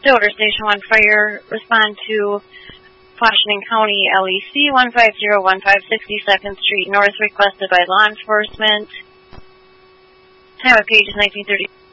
Stillwater Station 1 Fire, respond to Washington County LEC 15015 62nd Street North, requested by law enforcement. Time of page is 1930.